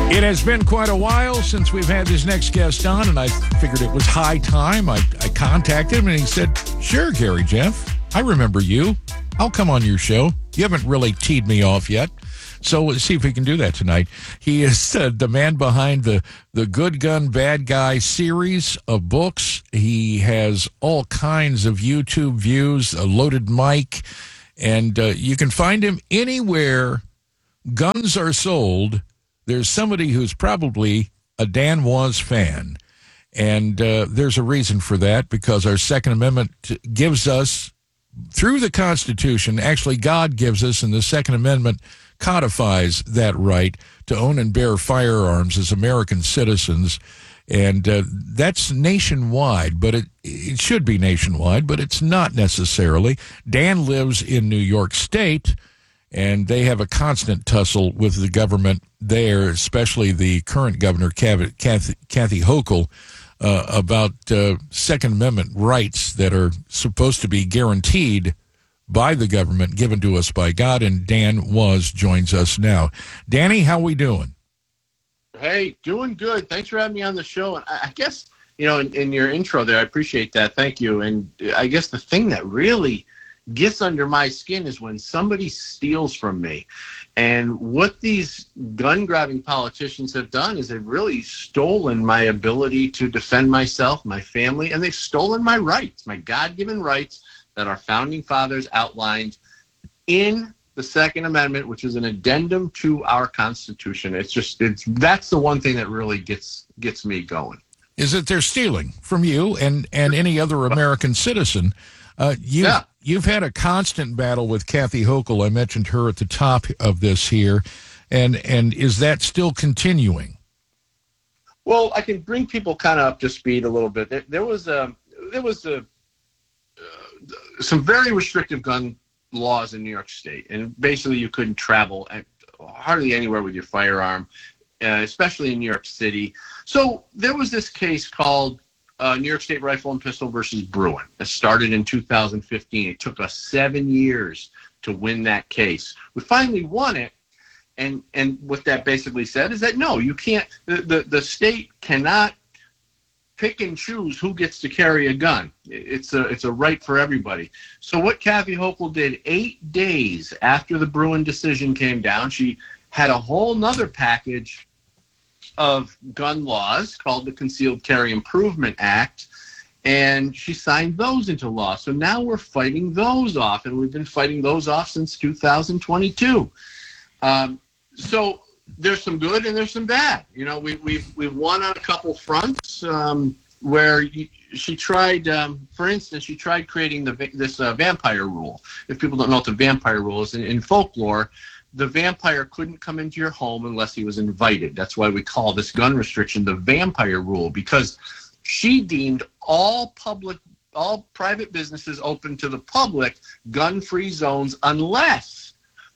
It has been quite a while since we've had this next guest on, and I figured it was high time. I contacted him, and he said, sure, Gary Jeff, I remember you. I'll come on your show. You haven't really teed me off yet, so let's see if we can do that tonight. He is the man behind the Good Gun, Bad Guy series of books. He has all kinds of YouTube views, a loaded mic, and you can find him anywhere guns are sold. There's somebody who's probably a Dan Was fan, and there's a reason for that, because our Second Amendment gives us, through the Constitution, actually God gives us, and the Second Amendment codifies that right to own and bear firearms as American citizens, and that's nationwide, but it should be nationwide, but it's not necessarily. Dan lives in New York State, and they have a constant tussle with the government there, especially the current governor, Kathy Hochul, about Second Amendment rights that are supposed to be guaranteed by the government, given to us by God. And Dan Was joins us now. Danny, how we doing? Hey, doing good. Thanks for having me on the show. And I guess, in your intro there, I appreciate that. Thank you. And I guess the thing that really gets under my skin is when somebody steals from me. And what these gun-grabbing politicians have done is they've really stolen my ability to defend myself, my family, and they've stolen my rights, my God-given rights that our founding fathers outlined in the Second Amendment, which is an addendum to our Constitution. That's the one thing that really gets me going. Is that they're stealing from you and any other American citizen. You've had a constant battle with Kathy Hochul. I mentioned her at the top of this here, and is that still continuing? Well, I can bring people kind of up to speed a little bit. There was some very restrictive gun laws in New York State, and basically you couldn't travel hardly anywhere with your firearm, especially in New York City. So there was this case called New York State Rifle and Pistol versus Bruen. It started in 2015. It took us 7 years to win that case. We finally won it, and what that basically said is that no, you can't. The state cannot pick and choose who gets to carry a gun. It's a right for everybody. So what Kathy Hochul did 8 days after the Bruen decision came down, she had a whole nother package of gun laws called the Concealed Carry Improvement Act, and she signed those into law. So now we're fighting those off, and we've been fighting those off since 2022. So there's some good and there's some bad. We've won on a couple fronts where she tried, for instance, she tried creating this vampire rule. If people don't know what the vampire rule is, in folklore, the vampire couldn't come into your home unless he was invited. That's why we call this gun restriction the vampire rule, because she deemed all private businesses open to the public gun-free zones unless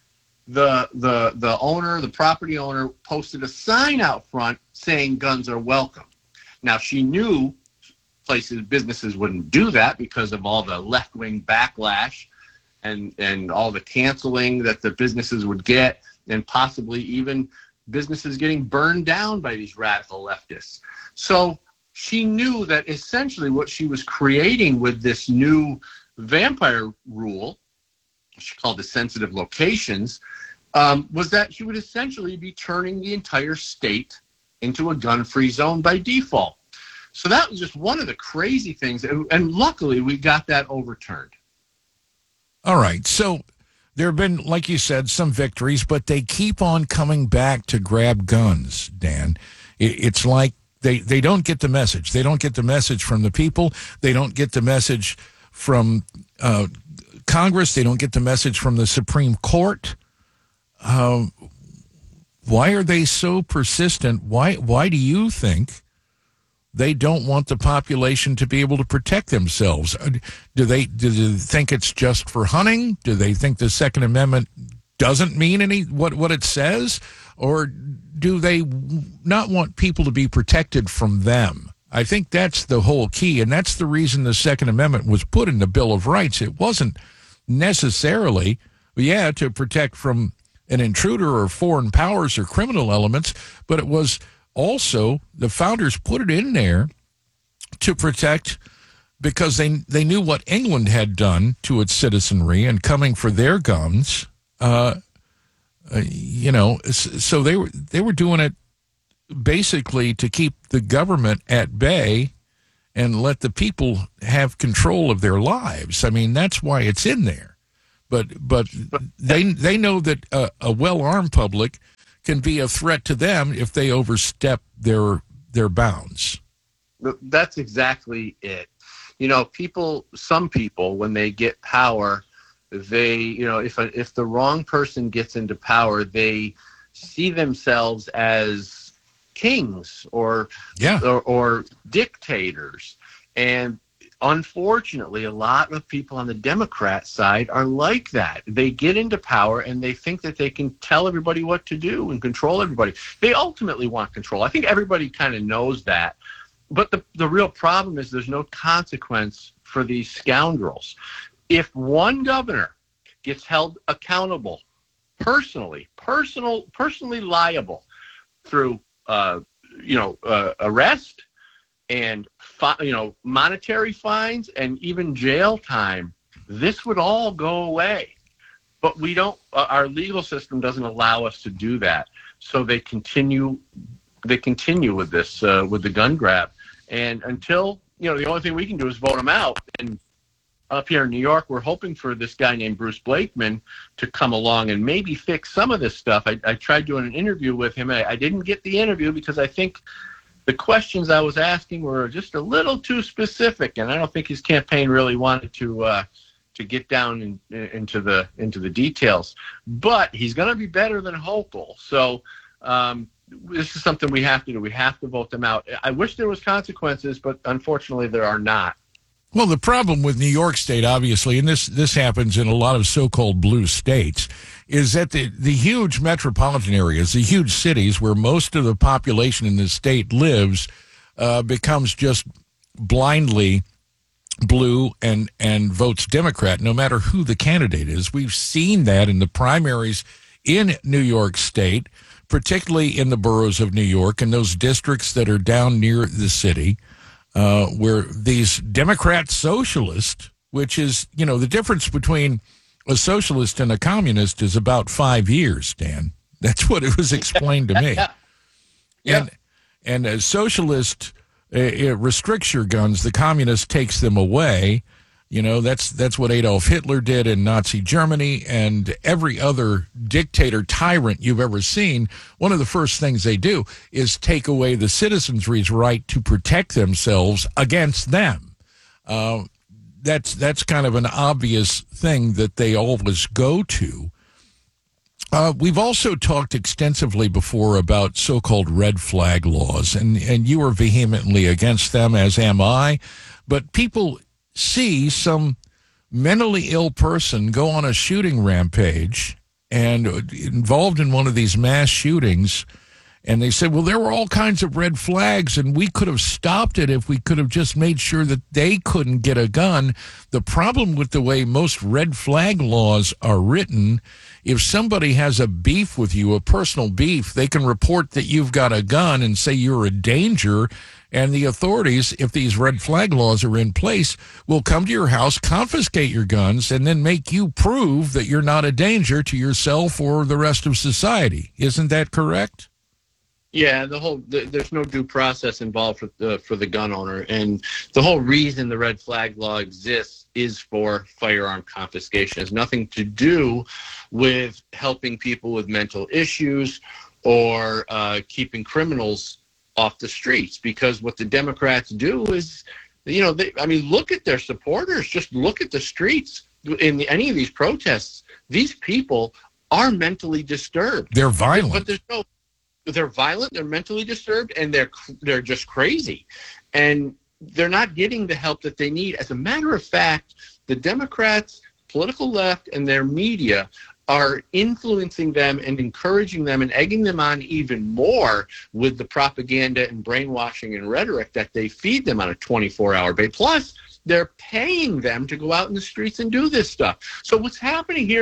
the owner, the property owner, posted a sign out front saying guns are welcome. Now, she knew businesses wouldn't do that because of all the left-wing backlash and all the canceling that the businesses would get, and possibly even businesses getting burned down by these radical leftists. So she knew that essentially what she was creating with this new vampire rule, she called the sensitive locations, was that she would essentially be turning the entire state into a gun-free zone by default. So that was just one of the crazy things, and luckily we got that overturned. All right, so there have been, like you said, some victories, but they keep on coming back to grab guns, Dan. It's like they don't get the message. They don't get the message from the people. They don't get the message from Congress. They don't get the message from the Supreme Court. Why are they so persistent? Why do you think they don't want the population to be able to protect themselves? Do they think it's just for hunting? Do they think the Second Amendment doesn't mean what it says? Or do they not want people to be protected from them? I think that's the whole key, and that's the reason the Second Amendment was put in the Bill of Rights. It wasn't necessarily, to protect from an intruder or foreign powers or criminal elements, but it was also the founders put it in there to protect, because they knew what England had done to its citizenry and coming for their guns. So they were doing it basically to keep the government at bay and let the people have control of their lives. I mean, that's why it's in there. But they know that a well-armed public can be a threat to them if they overstep their bounds. That's exactly it. Some people, when they get power, they, if the wrong person gets into power, they see themselves as kings or dictators. And unfortunately, a lot of people on the Democrat side are like that. They get into power and they think that they can tell everybody what to do and control everybody. They ultimately want control. I think everybody kind of knows that. But the real problem is there's no consequence for these scoundrels. If one governor gets held accountable personally liable through arrest and monetary fines and even jail time, this would all go away. But we don't. Our legal system doesn't allow us to do that. So they continue with this with the gun grab. And until, the only thing we can do is vote them out. And up here in New York, we're hoping for this guy named Bruce Blakeman to come along and maybe fix some of this stuff. I tried doing an interview with him. I didn't get the interview because I think the questions I was asking were just a little too specific, and I don't think his campaign really wanted to get down into the details. But he's going to be better than Hochul. So this is something we have to do. We have to vote them out. I wish there was consequences, but unfortunately there are not. Well, the problem with New York State, obviously, and this happens in a lot of so-called blue states, is that the huge metropolitan areas, the huge cities where most of the population in the state lives, becomes just blindly blue and votes Democrat, no matter who the candidate is. We've seen that in the primaries in New York State, particularly in the boroughs of New York and those districts that are down near the city, where these Democrat socialists, which is, the difference between a socialist and a communist is about 5 years, Dan. That's what it was explained to me. Yeah. And a socialist restricts your guns, the communist takes them away. That's what Adolf Hitler did in Nazi Germany, and every other dictator tyrant you've ever seen. One of the first things they do is take away the citizenry's right to protect themselves against them. That's kind of an obvious thing that they always go to. We've also talked extensively before about so-called red flag laws, and you are vehemently against them, as am I. But people see some mentally ill person go on a shooting rampage and involved in one of these mass shootings, and they said, well, there were all kinds of red flags, and we could have stopped it if we could have just made sure that they couldn't get a gun. The problem with the way most red flag laws are written, if somebody has a beef with you, a personal beef, they can report that you've got a gun and say you're a danger. And the authorities, if these red flag laws are in place, will come to your house, confiscate your guns, and then make you prove that you're not a danger to yourself or the rest of society. Isn't that correct? Yeah, there's no due process involved for the gun owner, and the whole reason the red flag law exists is for firearm confiscation. It has nothing to do with helping people with mental issues or keeping criminals off the streets, because what the Democrats do is, look at their supporters. Just look at the streets in any of these protests. These people are mentally disturbed. They're violent. But they're violent. They're mentally disturbed, and they're just crazy, and they're not getting the help that they need. As a matter of fact, the Democrats, political left, and their media are influencing them and encouraging them and egging them on even more with the propaganda and brainwashing and rhetoric that they feed them on a 24-hour basis. Plus, they're paying them to go out in the streets and do this stuff. So what's happening here is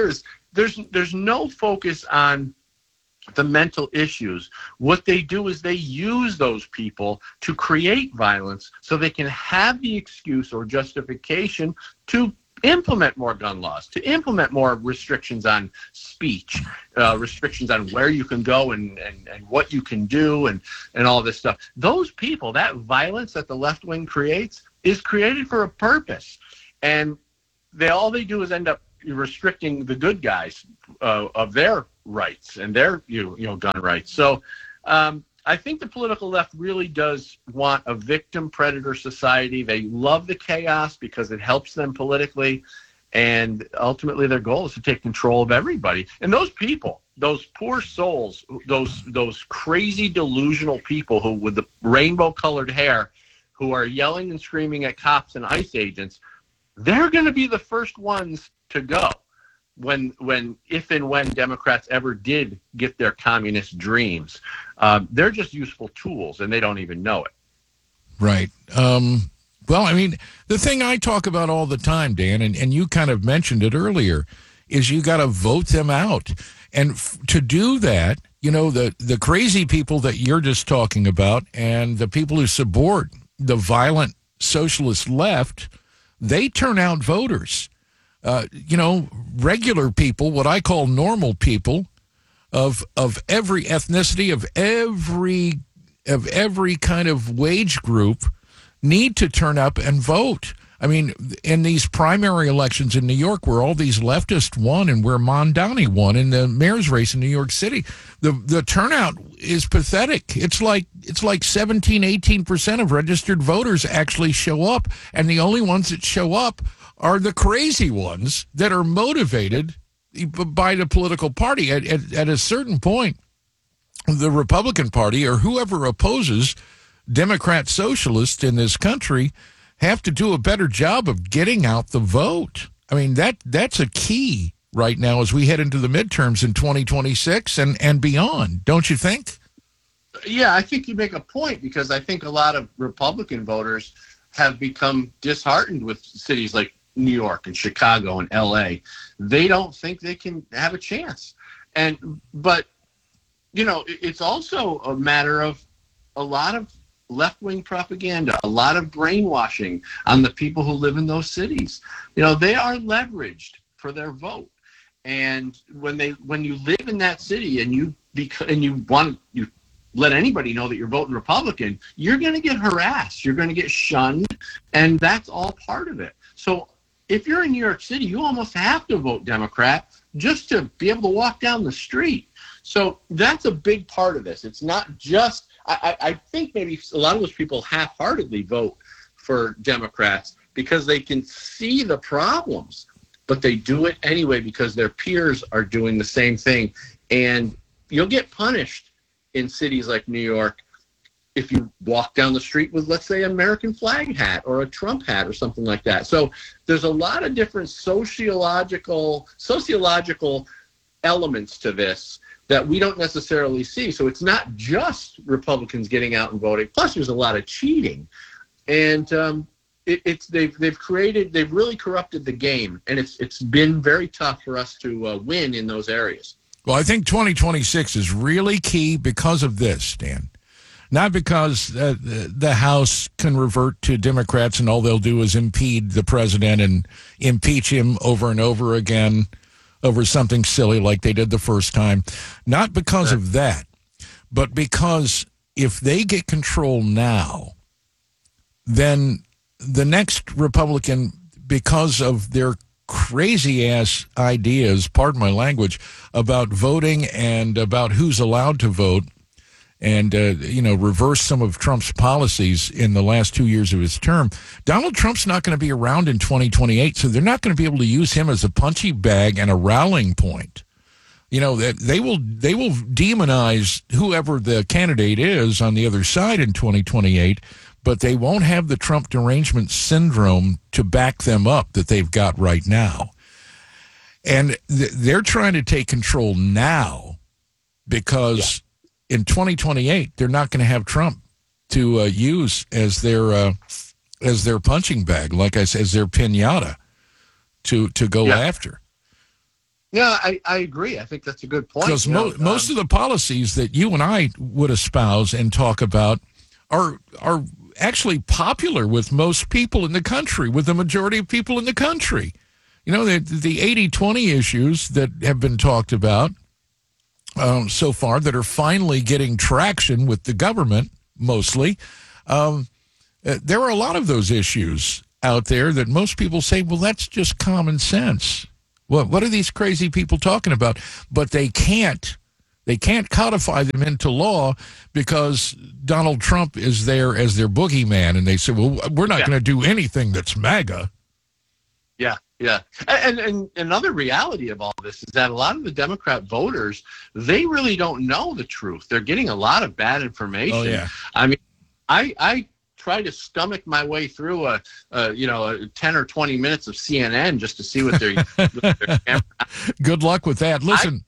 there's no focus on the mental issues. What they do is they use those people to create violence so they can have the excuse or justification to implement more gun laws, to implement more restrictions on speech, restrictions on where you can go and what you can do and all this stuff. Those people, that violence that the left wing creates is created for a purpose. And all they do is end up restricting the good guys of their rights and their gun rights. So I think the political left really does want a victim predator society. They love the chaos because it helps them politically, and ultimately their goal is to take control of everybody. And those people, those poor souls, those crazy delusional people who with the rainbow colored hair who are yelling and screaming at cops and ICE agents, they're going to be the first ones to go if and when Democrats ever did get their communist dreams. They're just useful tools, and they don't even know it. Right. Well, I mean, the thing I talk about all the time, Dan, and you kind of mentioned it earlier, is you got to vote them out. And to do that, the crazy people that you're just talking about and the people who support the violent socialist left, they turn out voters. Regular people, what I call normal people of every ethnicity, of every kind of wage group, need to turn up and vote. I mean, in these primary elections in New York, where all these leftists won and where Mondani won in the mayor's race in New York City, the turnout is pathetic. It's like 17, 18% of registered voters actually show up, and the only ones that show up are the crazy ones that are motivated by the political party. At a certain point, the Republican Party or whoever opposes Democrat socialists in this country have to do a better job of getting out the vote. I mean, that's a key right now as we head into the midterms in 2026 and beyond, don't you think? Yeah, I think you make a point, because I think a lot of Republican voters have become disheartened with cities like New York and Chicago and LA. They don't think they can have a chance. But it's also a matter of a lot of left-wing propaganda, a lot of brainwashing on the people who live in those cities. They are leveraged for their vote. And when you live in that city and you let anybody know that you're voting Republican, you're going to get harassed, you're going to get shunned, and that's all part of it. So if you're in New York City, you almost have to vote Democrat just to be able to walk down the street. So that's a big part of this. It's not just, I think maybe a lot of those people half-heartedly vote for Democrats because they can see the problems, but they do it anyway because their peers are doing the same thing. And you'll get punished in cities like New York if you walk down the street with, let's say, an American flag hat or a Trump hat or something like that. So there's a lot of different sociological elements to this that we don't necessarily see. So it's not just Republicans getting out and voting. Plus, there's a lot of cheating, and they've really corrupted the game, and it's been very tough for us to win in those areas. Well, I think 2026 is really key because of this, Dan. Not because the House can revert to Democrats and all they'll do is impede the president and impeach him over and over again over something silly like they did the first time. Not because of that, but because if they get control now, then the next Republican, because of their crazy-ass ideas, pardon my language, about voting and about who's allowed to vote, and, reverse some of Trump's policies in the last 2 years of his term, Donald Trump's not going to be around in 2028, so they're not going to be able to use him as a punching bag and a rallying point. They will demonize whoever the candidate is on the other side in 2028, but they won't have the Trump derangement syndrome to back them up that they've got right now. And they're trying to take control now because in 2028, they're not going to have Trump to use as their punching bag, like I said, as their piñata to go after. Yeah, I agree. I think that's a good point. Because most of the policies that you and I would espouse and talk about are actually popular with most people in the country, with the majority of people in the country. You know, the 80-20 issues that have been talked about so far that are finally getting traction with the government, mostly. There are a lot of those issues out there that most people say, well, that's just common sense. What are these crazy people talking about? But they can't codify them into law because Donald Trump is there as their boogeyman. And they say, well, we're not going to do anything that's MAGA. Yeah. Yeah. And another reality of all this is that a lot of the Democrat voters, they really don't know the truth. They're getting a lot of bad information. Oh, yeah. I mean, I try to stomach my way through a 10 or 20 minutes of CNN just to see what they're Good luck with that. Listen,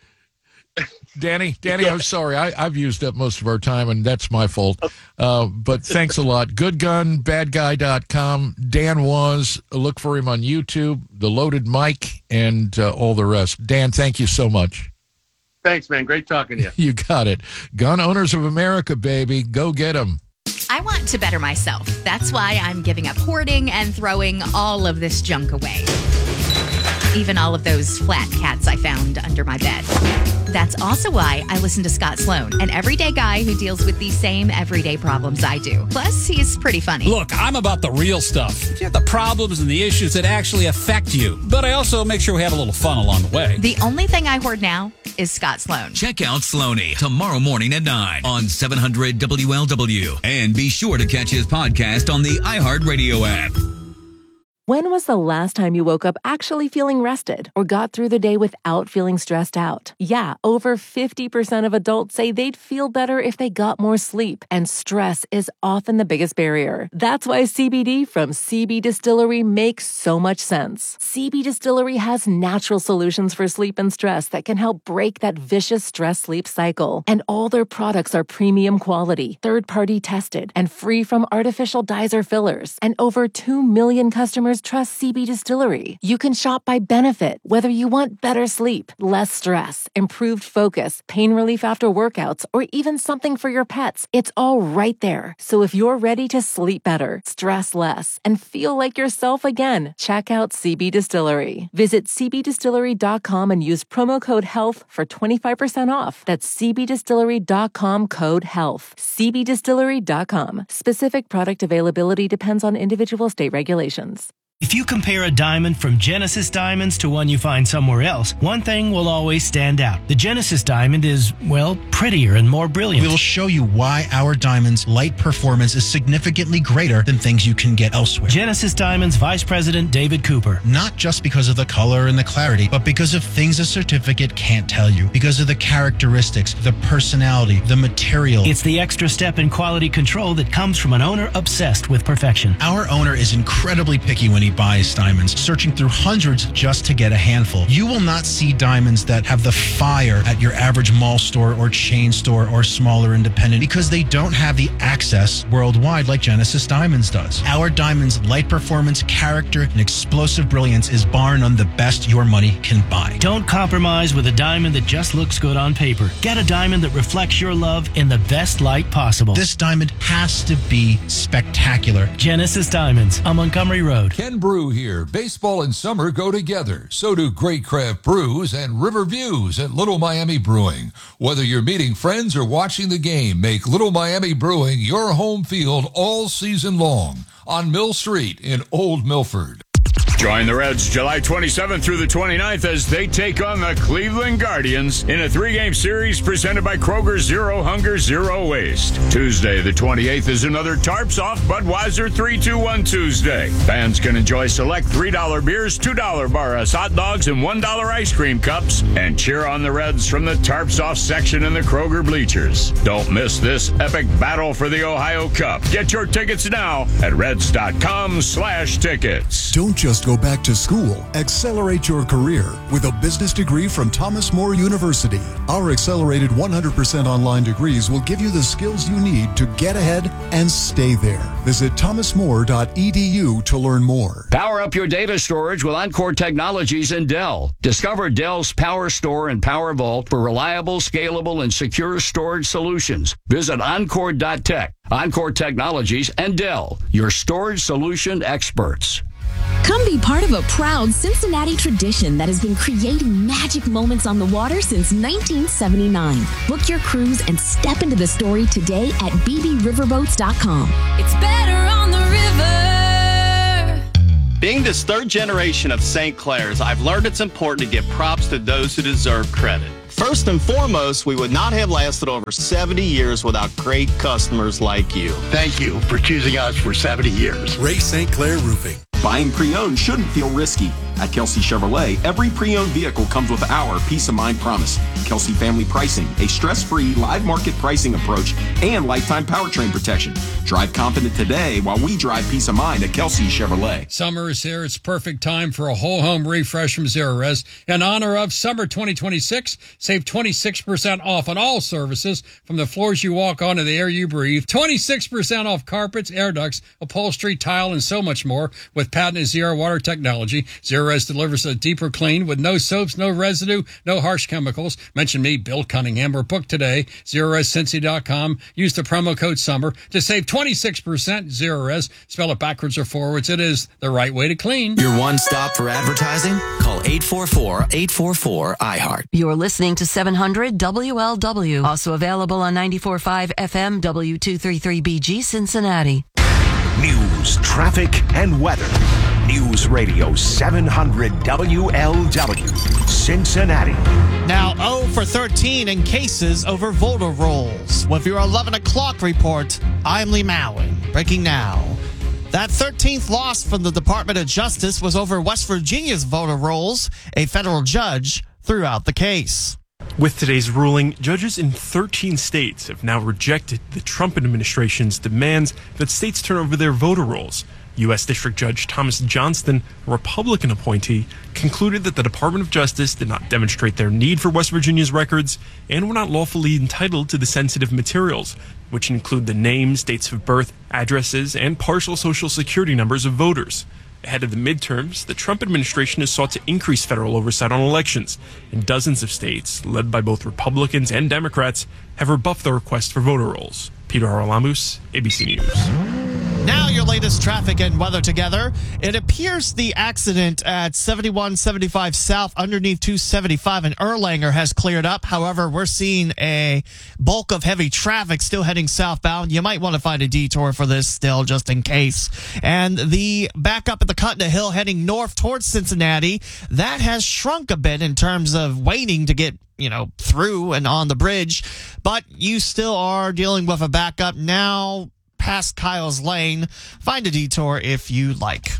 Danny, I'm sorry. I've used up most of our time, and that's my fault. But thanks a lot. GoodGunBadGuy.com. Dan Was. Look for him on YouTube, The Loaded Mic, and all the rest. Dan, thank you so much. Thanks, man. Great talking to you. You got it. Gun Owners of America, baby. Go get them. I want to better myself. That's why I'm giving up hoarding and throwing all of this junk away. Even all of those flat cats I found under my bed. That's also why I listen to Scott Sloan, an everyday guy who deals with the same everyday problems I do. Plus, he's pretty funny. Look, I'm about the real stuff. The problems and the issues that actually affect you. But I also make sure we have a little fun along the way. The only thing I hoard now is Scott Sloan. Check out Sloaney tomorrow morning at 9 on 700 WLW. And be sure to catch his podcast on the iHeartRadio app. When was the last time you woke up actually feeling rested or got through the day without feeling stressed out? Yeah, over 50% of adults say they'd feel better if they got more sleep, and stress is often the biggest barrier. That's why CBD from CB Distillery makes so much sense. CB Distillery has natural solutions for sleep and stress that can help break that vicious stress-sleep cycle. And all their products are premium quality, third-party tested, and free from artificial dyes or fillers. And over 2 million customers trust CB Distillery. You can shop by benefit, whether you want better sleep, less stress, improved focus, pain relief after workouts, or even something for your pets. It's all right there. So if you're ready to sleep better, stress less, and feel like yourself again, check out CB Distillery. Visit cbdistillery.com and use promo code HEALTH for 25% off. That's cbdistillery.com, code HEALTH. cbdistillery.com. Specific product availability depends on individual state regulations. If you compare a diamond from Genesis Diamonds to one you find somewhere else, one thing will always stand out. The Genesis Diamond is, well, prettier and more brilliant. We'll show you why our diamond's light performance is significantly greater than things you can get elsewhere. Genesis Diamonds Vice President David Cooper. Not just because of the color and the clarity, but because of things a certificate can't tell you. Because of the characteristics, the personality, the material. It's the extra step in quality control that comes from an owner obsessed with perfection. Our owner is incredibly picky when he buys diamonds, searching through hundreds just to get a handful. You will not see diamonds that have the fire at your average mall store or chain store or smaller independent because they don't have the access worldwide like Genesis Diamonds does. Our diamond's light performance, character, and explosive brilliance is bar none the best your money can buy. Don't compromise with a diamond that just looks good on paper. Get a diamond that reflects your love in the best light possible. This diamond has to be spectacular. Genesis Diamonds on Montgomery Road. Ken Brew here. Baseball and summer go together. So do great craft brews and river views at Little Miami Brewing. Whether you're meeting friends or watching the game, make Little Miami Brewing your home field all season long on Mill Street in Old Milford. Join the Reds July 27th through the 29th as they take on the Cleveland Guardians in a 3-game series presented by Kroger Zero Hunger, Zero Waste. Tuesday, the 28th, is another Tarps Off Budweiser 3-2-1 Tuesday. Fans can enjoy select $3 beers, $2 Barras hot dogs, and $1 ice cream cups, and cheer on the Reds from the Tarps Off section in the Kroger bleachers. Don't miss this epic battle for the Ohio Cup. Get your tickets now at Reds.com/tickets. Don't just go go back to school, accelerate your career with a business degree from Thomas More University. Our accelerated 100% online degrees will give you the skills you need to get ahead and stay there. Visit thomasmore.edu to learn more. Power up your data storage with Encore Technologies and Dell. Discover Dell's Power Store and Power Vault for reliable, scalable, and secure storage solutions. Visit Encore.tech. Encore Technologies and Dell, your storage solution experts. Come be part of a proud Cincinnati tradition that has been creating magic moments on the water since 1979. Book your cruise and step into the story today at bbriverboats.com. It's better on the river. Being this third generation of St. Clair's, I've learned it's important to give props to those who deserve credit. First and foremost, we would not have lasted over 70 years without great customers like you. Thank you for choosing us for 70 years. Ray St. Clair Roofing. Buying pre-owned shouldn't feel risky. At Kelsey Chevrolet, every pre-owned vehicle comes with our peace of mind promise. Kelsey Family Pricing, a stress-free live market pricing approach, and lifetime powertrain protection. Drive confident today while we drive peace of mind at Kelsey Chevrolet. Summer is here. It's perfect time for a whole home refresh from Zerorez. In honor of Summer 2026, save 26% off on all services from the floors you walk on to the air you breathe. 26% off carpets, air ducts, upholstery, tile, and so much more with patented Zero Water technology. Zerorez delivers a deeper clean with no soaps, no residue, no harsh chemicals. Mention me, Bill Cunningham, or book today. ZerorezCincy.com. Use the promo code SUMMER to save 26%. Zerorez. Spell it backwards or forwards. It is the right way to clean. Your one stop for advertising? Call 844-844-IHEART. You're listening to 700 WLW. Also available on 94.5 FM W233BG Cincinnati. News, traffic, and weather. News Radio 700 WLW, Cincinnati. Now 0 for 13 in cases over voter rolls. With your 11 o'clock report, I'm Lee Mowen. Breaking now. That 13th loss from the Department of Justice was over West Virginia's voter rolls. A federal judge threw out the case. With today's ruling, judges in 13 states have now rejected the Trump administration's demands that states turn over their voter rolls. U.S. District Judge Thomas Johnston, a Republican appointee, concluded that the Department of Justice did not demonstrate their need for West Virginia's records and were not lawfully entitled to the sensitive materials, which include the names, dates of birth, addresses, and partial Social Security numbers of voters. Ahead of the midterms, the Trump administration has sought to increase federal oversight on elections, and dozens of states, led by both Republicans and Democrats, have rebuffed the request for voter rolls. Peter Haralamus, ABC News. Now your latest traffic and weather together. It appears the accident at 7175 South underneath 275 in Erlanger has cleared up. However, we're seeing a bulk of heavy traffic still heading southbound. You might want to find a detour for this still just in case. And the backup at the Cutna Hill heading north towards Cincinnati, that has shrunk a bit in terms of waiting to get through and on the bridge. But you still are dealing with a backup now past Kyle's Lane. Find a detour if you like.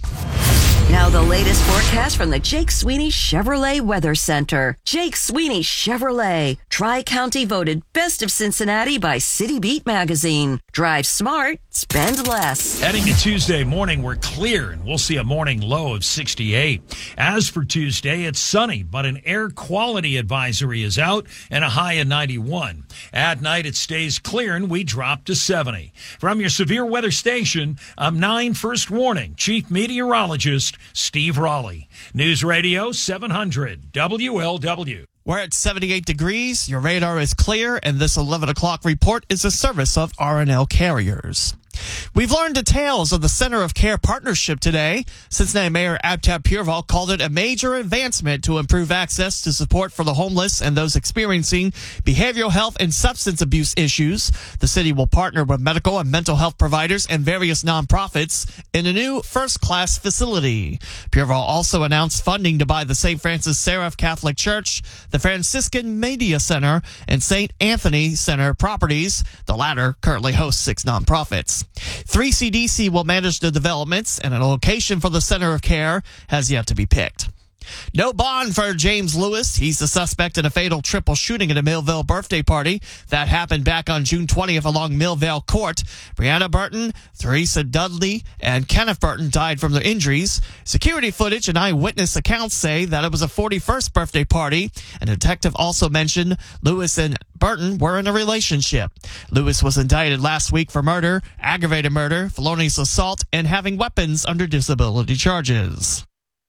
Now the latest forecast from the Jake Sweeney Chevrolet Weather Center. Jake Sweeney Chevrolet. Tri-County voted Best of Cincinnati by City Beat magazine. Drive smart, spend less. Heading to Tuesday morning, we're clear, and we'll see a morning low of 68. As for Tuesday, it's sunny, but an air quality advisory is out and a high of 91. At night, it stays clear, and we drop to 70. From your severe weather station, I'm 9 First Warning Chief Meteorologist Steve Raleigh. News Radio 700 WLW. We're at 78 degrees. Your radar is clear, and this 11 o'clock report is a service of R&L Carriers. We've learned details of the Center of Care partnership today. Cincinnati Mayor Abtab Pureval called it a major advancement to improve access to support for the homeless and those experiencing behavioral health and substance abuse issues. The city will partner with medical and mental health providers and various nonprofits in a new first-class facility. Pureval also announced funding to buy the St. Francis Seraph Catholic Church, the Franciscan Media Center, and St. Anthony Center properties. The latter currently hosts 6 nonprofits. 3CDC will manage the developments, and a location for the Center of Care has yet to be picked. No bond for James Lewis. He's the suspect in a fatal triple shooting at a Millvale birthday party that happened back on June 20th along Millvale Court. Brianna Burton, Theresa Dudley, and Kenneth Burton died from their injuries. Security footage and eyewitness accounts say that it was a 41st birthday party. A detective also mentioned Lewis and Burton were in a relationship. Lewis was indicted last week for murder, aggravated murder, felonious assault, and having weapons under disability charges.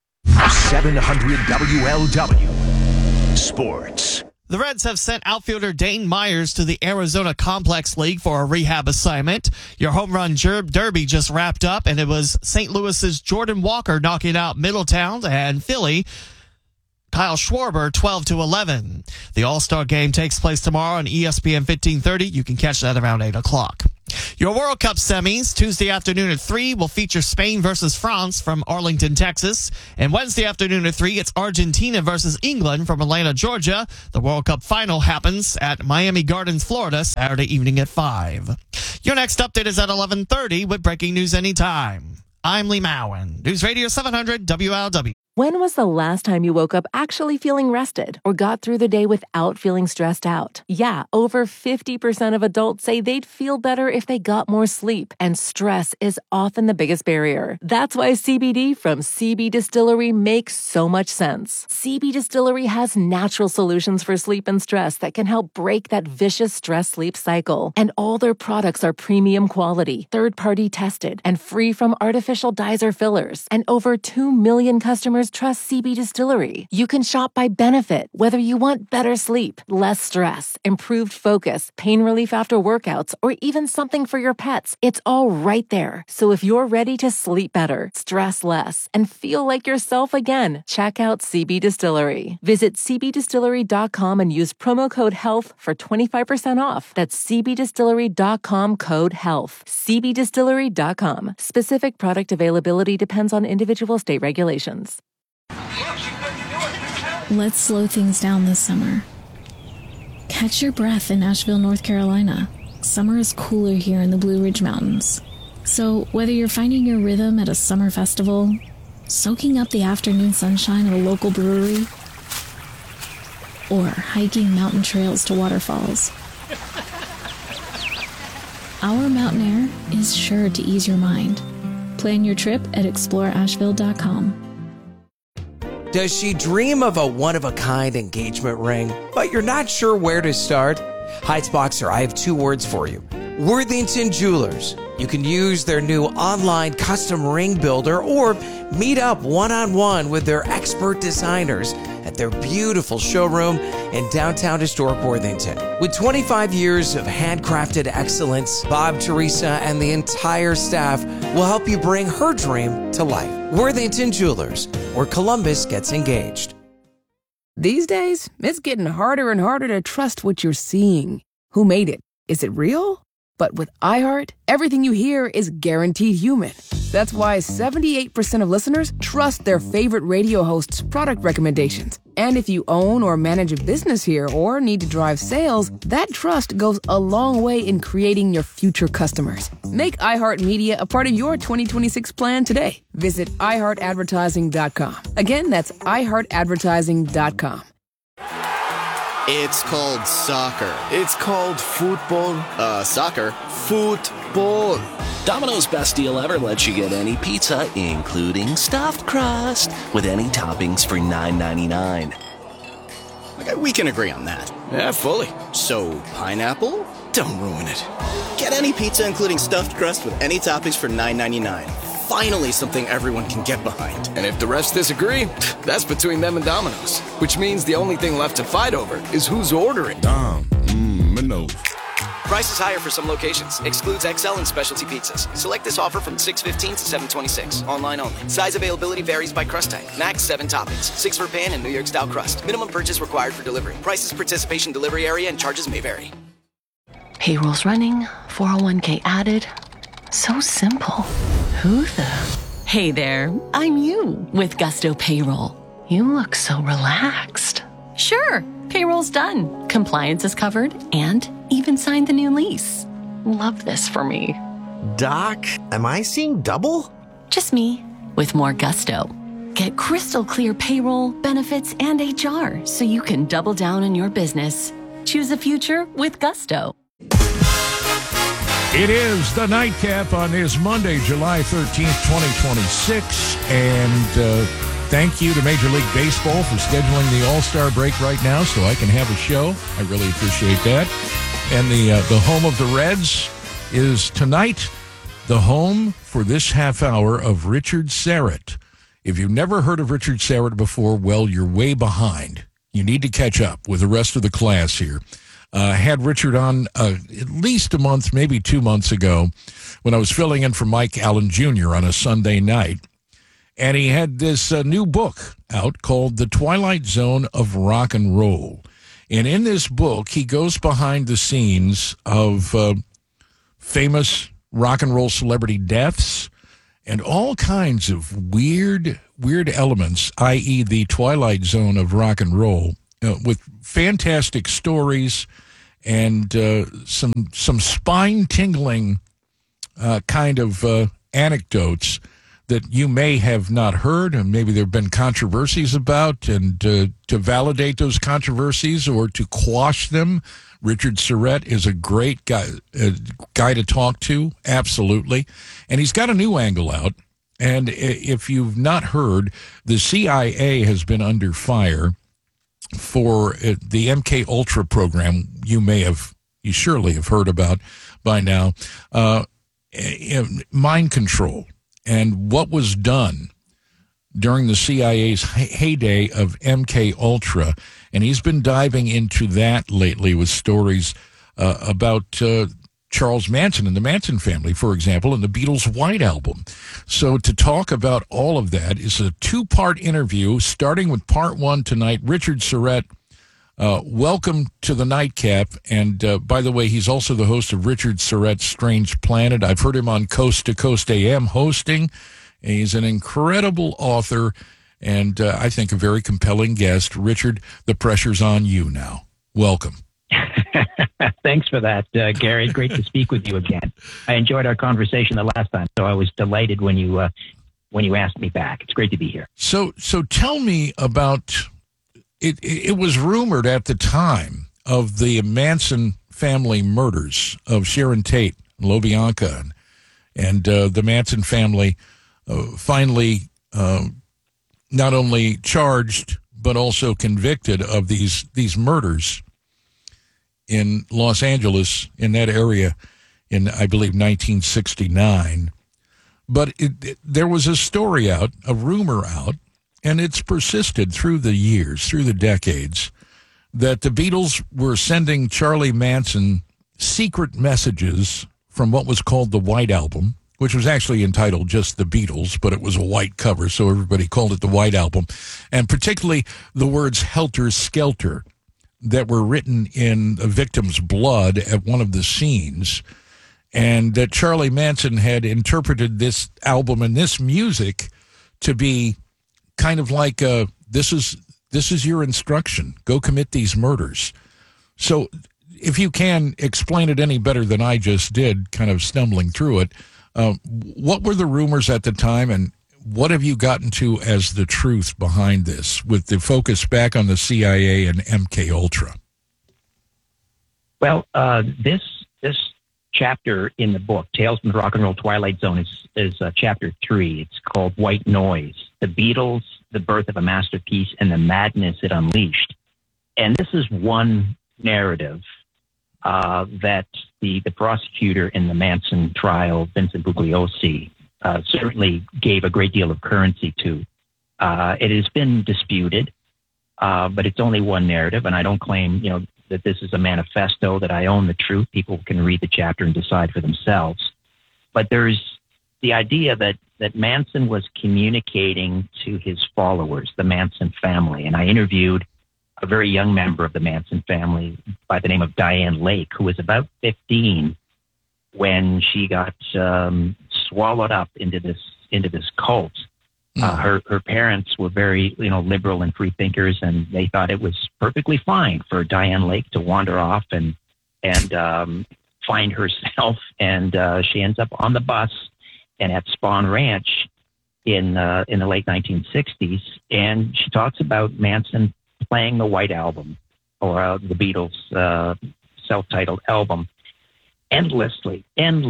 700 WLW Sports. The Reds have sent outfielder Dane Myers to the Arizona Complex League for a rehab assignment. Your home run derby just wrapped up, and it was St. Louis's Jordan Walker knocking out Middletown and Philly Kyle Schwarber 12-11. The All-Star game takes place tomorrow on ESPN 1530. You can catch that around 8 o'clock. Your World Cup semis, Tuesday afternoon at 3, will feature Spain versus France from Arlington, Texas. And Wednesday afternoon at 3, it's Argentina versus England from Atlanta, Georgia. The World Cup final happens at Miami Gardens, Florida, Saturday evening at 5. Your next update is at 11:30 with breaking news anytime. I'm Lee Mowen, News Radio 700 WLW. When was the last time you woke up actually feeling rested or got through the day without feeling stressed out? Yeah, over 50% of adults say they'd feel better if they got more sleep, and stress is often the biggest barrier. That's why CBD from CB Distillery makes so much sense. CB Distillery has natural solutions for sleep and stress that can help break that vicious stress-sleep cycle. And all their products are premium quality, third-party tested, and free from artificial dyes or fillers. And over 2 million customers trust CB Distillery. You can shop by benefit, whether you want better sleep, less stress, improved focus, pain relief after workouts, or even something for your pets. It's all right there. So if you're ready to sleep better, stress less, and feel like yourself again, check out CB Distillery. Visit cbdistillery.com and use promo code HEALTH for 25% off. That's cbdistillery.com, code HEALTH. cbdistillery.com. Specific product availability depends on individual state regulations. Let's slow things down this summer. Catch your breath in Asheville, North Carolina. Summer is cooler here in the Blue Ridge Mountains. So whether you're finding your rhythm at a summer festival, soaking up the afternoon sunshine at a local brewery, or hiking mountain trails to waterfalls, our mountain air is sure to ease your mind. Plan your trip at exploreasheville.com. Does she dream of a one-of-a-kind engagement ring, but you're not sure where to start? Heights Boxer, I have 2 words for you. Worthington Jewelers. You can use their new online custom ring builder or meet up one-on-one with their expert designers at their beautiful showroom in downtown historic Worthington. With 25 years of handcrafted excellence, Bob, Teresa, and the entire staff will help you bring her dream to life. Worthington Jewelers, where Columbus gets engaged. These days, it's getting harder and harder to trust what you're seeing. Who made it? Is it real? But with iHeart, everything you hear is guaranteed human. That's why 78% of listeners trust their favorite radio hosts' product recommendations. And if you own or manage a business here or need to drive sales, that trust goes a long way in creating your future customers. Make iHeartMedia a part of your 2026 plan today. Visit iHeartAdvertising.com. Again, that's iHeartAdvertising.com. It's called soccer. It's called football. Soccer. Football. Domino's Best Deal Ever lets you get any pizza, including stuffed crust, with any toppings for $9.99. Okay, we can agree on that. Yeah, fully. So, pineapple? Don't ruin it. Get any pizza, including stuffed crust, with any toppings for $9.99. Finally, something everyone can get behind. And if the rest disagree, that's between them and Domino's. Which means the only thing left to fight over is who's ordering. Domino's. Price is higher for some locations. Excludes XL and specialty pizzas. Select this offer from 6/15 to 7/26. Online only. Size availability varies by crust type. Max 7 toppings. 6 for pan and New York style crust. Minimum purchase required for delivery. Prices, participation, delivery area, and charges may vary. Payroll's running. 401k added. So simple. Who the? Hey there, I'm you with Gusto Payroll. You look so relaxed. Sure, payroll's done. Compliance is covered and even signed the new lease. Love this for me. Doc, am I seeing double? Just me with more gusto. get crystal clear payroll, benefits, and HR so you can double down on your business. Choose a future with Gusto. It is the Nightcap on this Monday, July 13th, 2026. And thank you to Major League Baseball for scheduling the All-Star break right now so I can have a show. I really appreciate that. And the home of the Reds is tonight the home for this half hour of Richard Syrett. If you've never heard of Richard Syrett before, well, you're way behind. You need to catch up with the rest of the class here. Had Richard on at least a month, maybe 2 months ago, when I was filling in for Mike Allen Jr. on a Sunday night. And he had this new book out called The Twilight Zone of Rock and Roll. And in this book, he goes behind the scenes of famous rock and roll celebrity deaths and all kinds of weird elements, i.e. the Twilight Zone of rock and roll, with fantastic stories and some spine-tingling kind of anecdotes that you may have not heard, and maybe there have been controversies about, and to validate those controversies or to quash them, Richard Syrett is a great guy to talk to, absolutely. And he's got a new angle out, and if you've not heard, the CIA has been under fire for the MK Ultra program you surely have heard about by now, mind control. And what was done during the CIA's heyday of MK Ultra, and he's been diving into that lately with stories about Charles Manson and the Manson family, for example, and the Beatles' White Album. So to talk about all of that is a two-part interview, starting with part one tonight. Richard Syrett, welcome to the Nightcap. And by the way, he's also the host of Richard Syrett's Strange Planet. I've heard him on Coast to Coast AM hosting. And he's an incredible author and I think a very compelling guest. Richard, the pressure's on you now. Welcome. Thanks for that, Gary. Great to speak with you again. I enjoyed our conversation the last time, so I was delighted when you asked me back. It's great to be here. So tell me about it. It was rumored at the time of the Manson family murders of Sharon Tate and LaBianca, and the Manson family finally not only charged but also convicted of these murders in Los Angeles, in that area, in, I believe, 1969. But there was a story out, a rumor out, and it's persisted through the years, through the decades, that the Beatles were sending Charlie Manson secret messages from what was called the White Album, which was actually entitled just The Beatles, but it was a white cover, so everybody called it the White Album, and particularly the words Helter Skelter that were written in the victim's blood at one of the scenes, and that Charlie Manson had interpreted this album and this music to be kind of like this is your instruction. Go commit these murders. So if you can explain it any better than I just did, kind of stumbling through it, what were the rumors at the time, and what have you gotten to as the truth behind this, with the focus back on the CIA and MK Ultra? Well, this chapter in the book, Tales from the Rock and Roll Twilight Zone, is chapter 3. It's called White Noise: The Beatles, the Birth of a Masterpiece, and the Madness It Unleashed. And this is one narrative that the prosecutor in the Manson trial, Vincent Bugliosi, certainly gave a great deal of currency to. It has been disputed, but it's only one narrative, and I don't claim, that this is a manifesto, that I own the truth. People can read the chapter and decide for themselves. But there's the idea that Manson was communicating to his followers, the Manson family, and I interviewed a very young member of the Manson family by the name of Diane Lake, who was about 15 when she got swallowed up into this cult. Her parents were very liberal and free thinkers, and they thought it was perfectly fine for Diane Lake to wander off and find herself, and she ends up on the bus and at Spawn Ranch in the late 1960s, and she talks about Manson playing the White Album, or the Beatles' self-titled album, endlessly,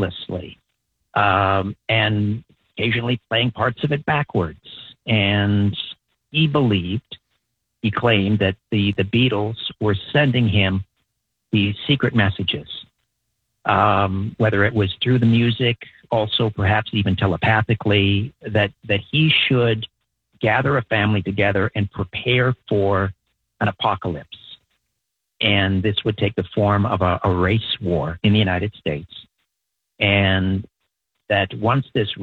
and occasionally playing parts of it backwards. And he claimed that the Beatles were sending him these secret messages, whether it was through the music, also perhaps even telepathically, that he should gather a family together and prepare for an apocalypse. And this would take the form of a race war in the United States. And that once this